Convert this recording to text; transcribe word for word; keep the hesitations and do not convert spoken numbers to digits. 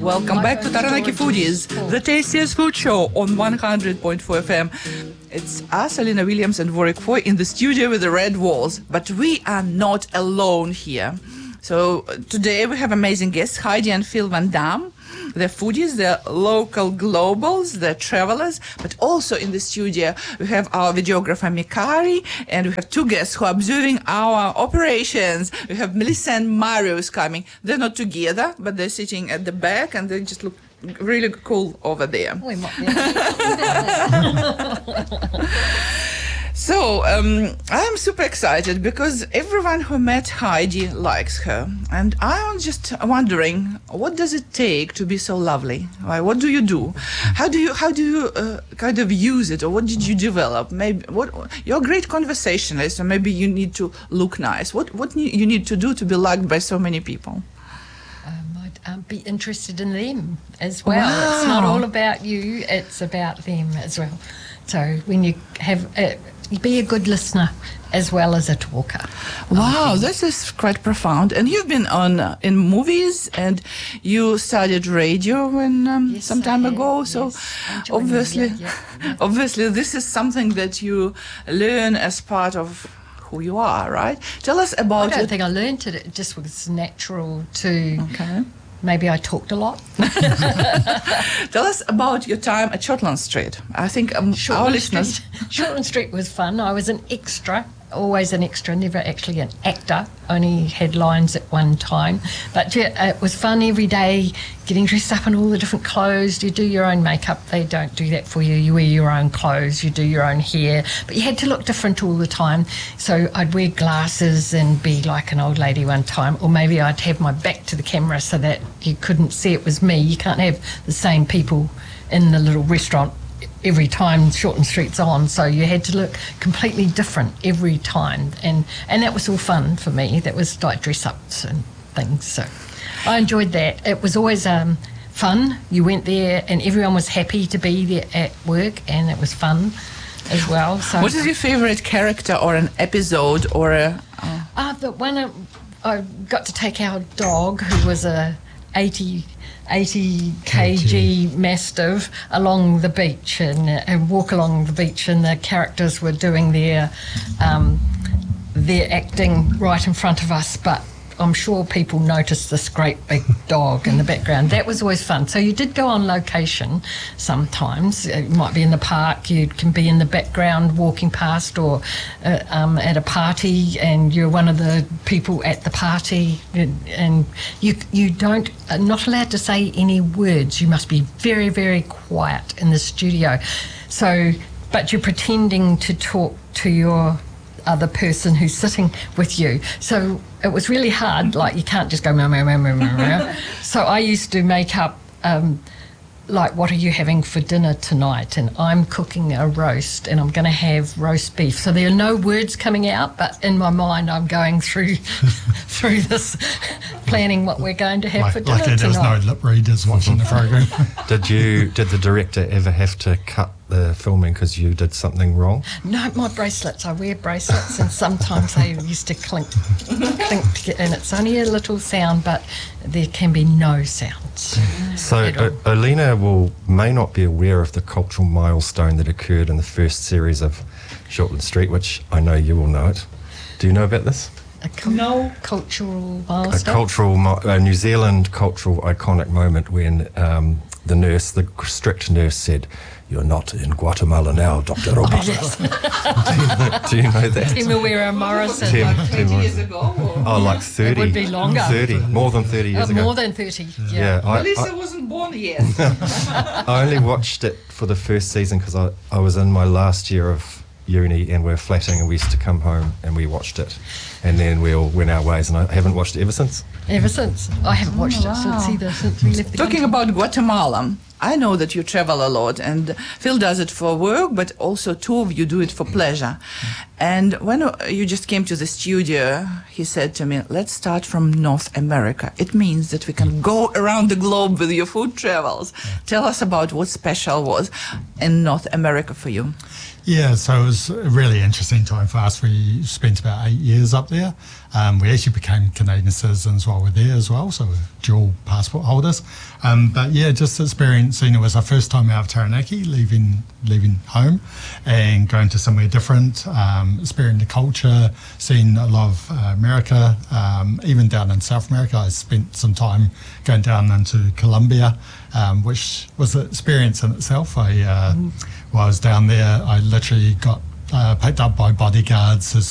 Welcome back to Taranaki Foodies, the tastiest food show on one hundred point four F M. It's us, Alina Williams and Warwick Foy, in the studio with the red walls. But we are not alone here. So today we have amazing guests, Heidi and Phil Van Dam. They're foodies, they're local globals, they're travelers, but also in the studio we have our videographer Mikari, and we have two guests who are observing our operations. We have Melissa and Marius coming. They're not together, but they're sitting at the back and they just look really cool over there. We might be. So, um, I'm super excited because everyone who met Heidi likes her. And I'm just wondering, what does it take to be so lovely? Like, what do you do? How do you, how do you uh, kind of use it? Or what did you develop? Maybe what, you're a great conversationalist, or maybe you need to look nice. What, what ne- you need to do to be liked by so many people? Um, I'd um, be interested in them as well. Wow. It's not all about you, it's about them as well. So when you have... Uh, be a good listener as well as a talker. Wow, this is quite profound. And you've been on uh, in movies, and you studied radio when um, Yes, some time I ago. have, So yes. I'm enjoying obviously, it, yeah, yeah. obviously, this is something that you learn as part of who you are, right? Tell us I about don't it. think I learnt it. It just was natural to... Okay. Maybe I talked a lot. Tell us about your time at Shortland Street. I think um, our Shortland listeners. Street, Shortland Street was fun. I was an extra, always an extra, never actually an actor. Only had lines at one time. But yeah, it was fun every day, getting dressed up in all the different clothes. You do your own makeup. They don't do that for you. You wear your own clothes. You do your own hair. But you had to look different all the time. So I'd wear glasses and be like an old lady one time. Or maybe I'd have my back to the camera so that you couldn't see it was me. You can't have the same people in the little restaurant every time Shortland Street's on, so you had to look completely different every time, and and that was all fun for me. That was like dress-ups and things, so I enjoyed that. It was always um, fun. You went there and everyone was happy to be there at work, and it was fun as well. So What is your favorite character or an episode or a... Uh, Uh, the one uh, I got to take our dog, who was a eighty kilogram mastiff, along the beach and, uh, and walk along the beach, and the characters were doing their um, their acting right in front of us, but I'm sure people noticed this great big dog in the background. That was always fun. So you did go on location sometimes. It might be in the park, you can be in the background walking past, or uh, um, at a party, and you're one of the people at the party, and you you don't are not allowed to say any words. You must be very, very quiet in the studio. So, but you're pretending to talk to your other person who's sitting with you. So it was really hard, like you can't just go meow, meow, meow, meow, meow. So I used to make up um, like, what are you having for dinner tonight? And I'm cooking a roast, and I'm going to have roast beef. So there are no words coming out, but in my mind I'm going through through this, planning what we're going to have like, for dinner like there's tonight. no lip readers watching the program. Did you? Did the director ever have to cut the filming because you did something wrong? No, my bracelets. I wear bracelets, and sometimes they used to clink, clink together, and it's only a little sound, but there can be no sounds. So at all. o- Alina will may not be aware of the cultural milestone that occurred in the first series of Shortland Street, which I know you will know it. Do you know about this? A cul- No. cultural A milestone. cultural, mi- a New Zealand cultural iconic moment when um, the nurse, the strict nurse, said, "You're not in Guatemala now, Doctor Roberts." Yes. Do you know that? Timawera Morrison. Tim- twenty Tim years Morrison. ago? Or? Oh, like thirty. would be longer. thirty, more than thirty years Uh, ago. more than thirty. Yeah. yeah, I, Melissa I, wasn't born yet. I only watched it for the first season because I, I was in my last year of uni and we were flatting, and we used to come home and we watched it, and then we all went our ways, and I haven't watched it ever since. Ever since. I haven't watched Oh, it since wow. either, since we left the Talking country. about Guatemala, I know that you travel a lot, and Phil does it for work, but also two of you do it for pleasure. And when you just came to the studio, he said to me, let's start from North America. It means that we can go around the globe with your food travels. Tell us about what special was in North America for you. Yeah, so it was a really interesting time for us. We spent about eight years up there. Um, we actually became Canadian citizens while we're there as well, so we're dual passport holders. Um, but yeah, just experiencing, it was our first time out of Taranaki, leaving leaving home and going to somewhere different, um, experiencing the culture, seeing a lot of uh, America, um, even down in South America. I spent some time going down into Colombia, um, which was an experience in itself. I uh, While I was down there, I literally got uh, picked up by bodyguards as